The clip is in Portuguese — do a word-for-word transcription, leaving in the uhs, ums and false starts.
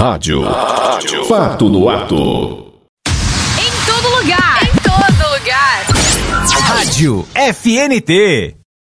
Rádio. Rádio. Fato no ato. Em todo lugar. Em todo lugar. Rádio F N T.